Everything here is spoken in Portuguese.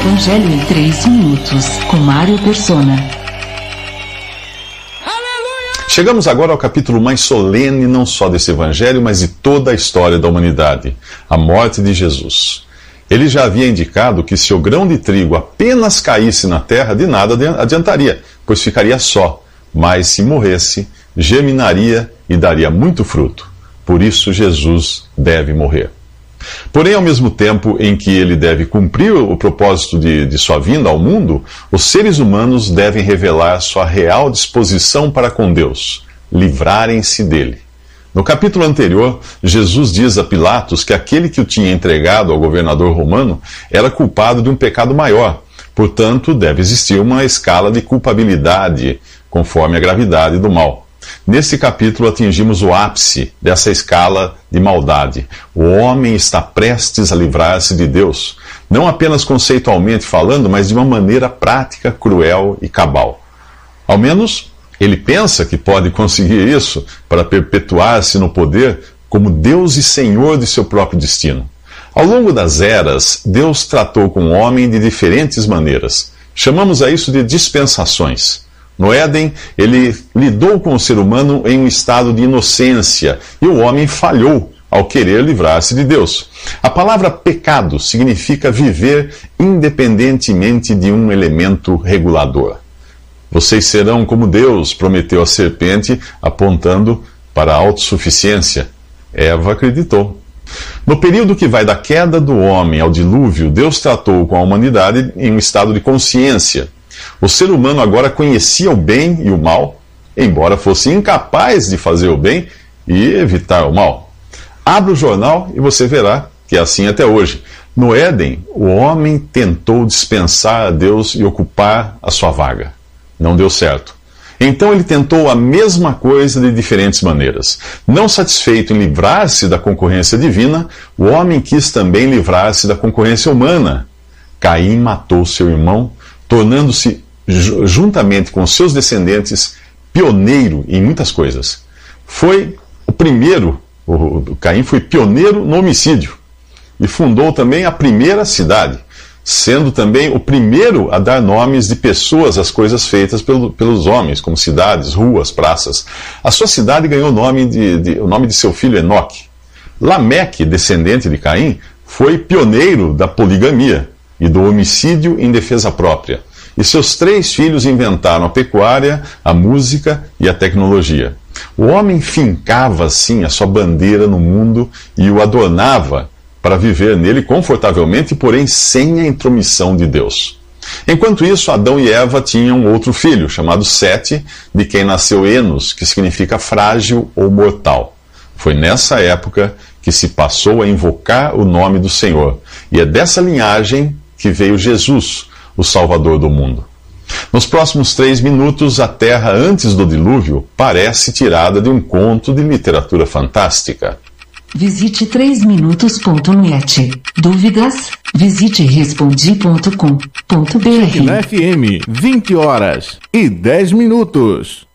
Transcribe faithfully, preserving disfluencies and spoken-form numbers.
Evangelho em três minutos, com Mário Persona. Chegamos agora ao capítulo mais solene não só desse evangelho, mas de toda a história da humanidade, a morte de Jesus. Ele já havia indicado que se o grão de trigo apenas caísse na terra, de nada adiantaria, pois ficaria só, mas se morresse, germinaria e daria muito fruto. Por isso Jesus deve morrer. Porém, ao mesmo tempo em que ele deve cumprir o propósito de, de sua vinda ao mundo, os seres humanos devem revelar sua real disposição para com Deus, livrarem-se dele. No capítulo anterior, Jesus diz a Pilatos que aquele que o tinha entregado ao governador romano era culpado de um pecado maior. Portanto, deve existir uma escala de culpabilidade, conforme a gravidade do mal. Neste capítulo atingimos o ápice dessa escala de maldade. O homem está prestes a livrar-se de Deus, não apenas conceitualmente falando, mas de uma maneira prática, cruel e cabal. Ao menos, ele pensa que pode conseguir isso para perpetuar-se no poder como Deus e Senhor de seu próprio destino. Ao longo das eras, Deus tratou com o homem de diferentes maneiras. Chamamos a isso de dispensações. No Éden, ele lidou com o ser humano em um estado de inocência, e o homem falhou ao querer livrar-se de Deus. A palavra pecado significa viver independentemente de um elemento regulador. Vocês serão como Deus, prometeu a serpente, apontando para a autossuficiência. Eva acreditou. No período que vai da queda do homem ao dilúvio, Deus tratou com a humanidade em um estado de consciência. O ser humano agora conhecia o bem e o mal, embora fosse incapaz de fazer o bem e evitar o mal. Abra o jornal e você verá que é assim até hoje. No Éden, o homem tentou dispensar a Deus e ocupar a sua vaga. Não deu certo. Então ele tentou a mesma coisa de diferentes maneiras. Não satisfeito em livrar-se da concorrência divina, o homem quis também livrar-se da concorrência humana. Caim matou seu irmão, tornando-se, juntamente com seus descendentes, pioneiro em muitas coisas. Foi o primeiro, o Caim foi pioneiro no homicídio, e fundou também a primeira cidade, sendo também o primeiro a dar nomes de pessoas às coisas feitas pelo, pelos homens, como cidades, ruas, praças. A sua cidade ganhou o nome de, de, o nome de seu filho Enoque. Lameque, descendente de Caim, foi pioneiro da poligamia e do homicídio em defesa própria. E seus três filhos inventaram a pecuária, a música e a tecnologia. O homem fincava, assim, a sua bandeira no mundo e o adornava para viver nele confortavelmente, porém sem a intromissão de Deus. Enquanto isso, Adão e Eva tinham outro filho, chamado Sete, de quem nasceu Enos, que significa frágil ou mortal. Foi nessa época que se passou a invocar o nome do Senhor. E é dessa linhagem que veio Jesus, o Salvador do mundo. Nos próximos três minutos, a Terra antes do dilúvio parece tirada de um conto de literatura fantástica. Visite três minutos ponto net. Dúvidas? Visite respondi ponto com ponto br. Na F M, vinte horas e dez minutos.